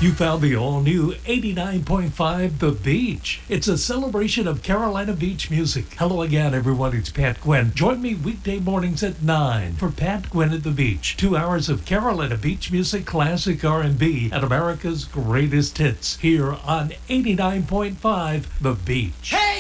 You found the all-new 89.5 The Beach. It's a celebration of Carolina Beach music. Hello again, everyone. It's Pat Gwynn. Join me weekday mornings at 9 for Pat Gwynn at the Beach. 2 hours of Carolina Beach music, classic R&B, and America's greatest hits here on 89.5 The Beach. Hey!